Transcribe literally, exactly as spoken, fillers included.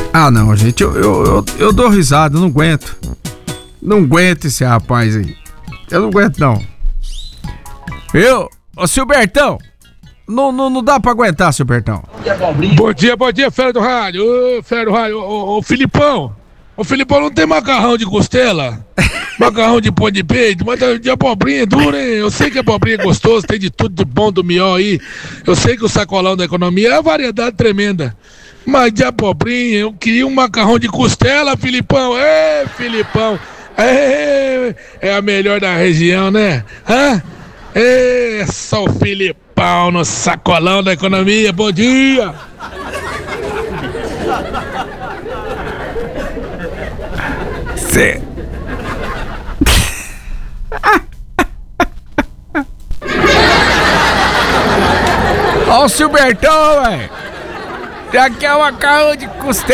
Ah, não, gente, eu, eu, eu, eu dou risada, eu não aguento. Não aguento esse rapaz aí. Eu não aguento, não. Eu, ô Silbertão, não, não, não dá pra aguentar, Silbertão. Bom dia, bom dia, fera do rádio. Ô, fera do rádio, ô, ô, ô Filipão. Ô, Filipão, não tem macarrão de costela? Macarrão de pão de peito, mas de abobrinha é duro, hein? Eu sei que a abobrinha é gostoso, tem de tudo de bom do melhor aí. Eu sei que o sacolão da economia é uma variedade tremenda. Mas de abobrinha, eu queria um macarrão de costela, Filipão. Ê, Filipão. Ê, é a melhor da região, né? Hã? Ê, só o Filipão no sacolão da economia. Bom dia. Cê... Ó o Silbertão, velho. Já quer uma macarrão de costela.